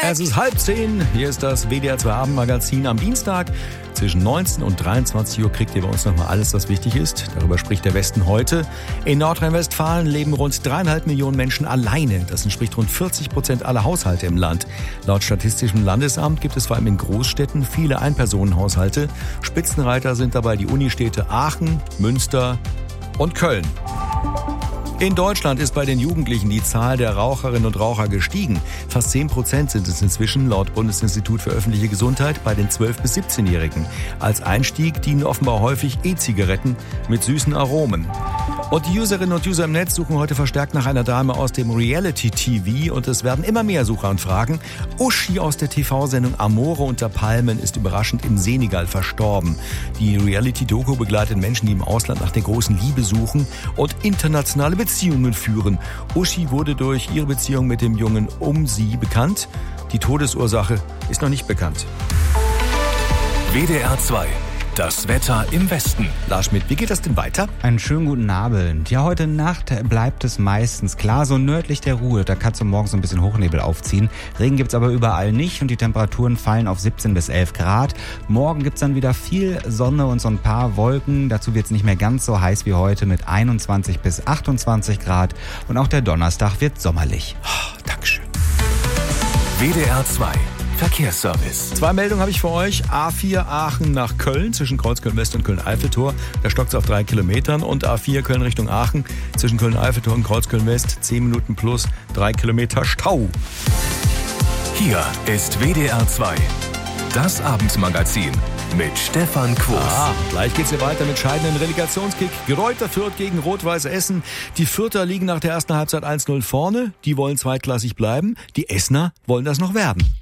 Es ist 9:30. Hier ist das WDR 2 Abendmagazin am Dienstag. Zwischen 19 und 23 Uhr kriegt ihr bei uns nochmal alles, was wichtig ist. Darüber spricht der Westen heute. In Nordrhein-Westfalen leben rund 3,5 Millionen Menschen alleine. Das entspricht rund 40% aller Haushalte im Land. Laut Statistischem Landesamt gibt es vor allem in Großstädten viele Einpersonenhaushalte. Spitzenreiter sind dabei die Unistädte Aachen, Münster und Köln. In Deutschland ist bei den Jugendlichen die Zahl der Raucherinnen und Raucher gestiegen. Fast 10% sind es inzwischen laut Bundesinstitut für öffentliche Gesundheit bei den 12- bis 17-Jährigen. Als Einstieg dienen offenbar häufig E-Zigaretten mit süßen Aromen. Und die Userinnen und User im Netz suchen heute verstärkt nach einer Dame aus dem Reality-TV und es werden immer mehr Suchanfragen. Uschi aus der TV-Sendung Amore unter Palmen ist überraschend im Senegal verstorben. Die Reality-Doku begleitet Menschen, die im Ausland nach der großen Liebe suchen und internationale Beziehungen führen. Uschi wurde durch ihre Beziehung mit dem Jungen sie bekannt. Die Todesursache ist noch nicht bekannt. WDR 2. Das Wetter im Westen. Lars Schmidt, wie geht das denn weiter? Einen schönen guten Abend. Ja, heute Nacht bleibt es meistens klar, so nördlich der Ruhr. Da kann es morgen so ein bisschen Hochnebel aufziehen. Regen gibt's aber überall nicht und die Temperaturen fallen auf 17 bis 11 Grad. Morgen gibt's dann wieder viel Sonne und so ein paar Wolken. Dazu wird's nicht mehr ganz so heiß wie heute mit 21 bis 28 Grad. Und auch der Donnerstag wird sommerlich. Oh, Dankeschön. WDR 2. Verkehrsservice. 2 Meldungen habe ich für euch. A4 Aachen nach Köln zwischen Kreuzköln-West und Köln-Eiffeltor. Da stockt es auf 3 Kilometern. Und A4 Köln Richtung Aachen zwischen Köln-Eiffeltor und Kreuzköln-West 10 Minuten plus 3 Kilometer Stau. Hier ist WDR 2. Das Abendmagazin mit Stefan Quos. Gleich geht's hier weiter mit scheidenden Relegationskick. Greuther Fürth gegen Rot-Weiß Essen. Die Fürther liegen nach der ersten Halbzeit 1-0 vorne. Die wollen zweitklassig bleiben. Die Essener wollen das noch werden.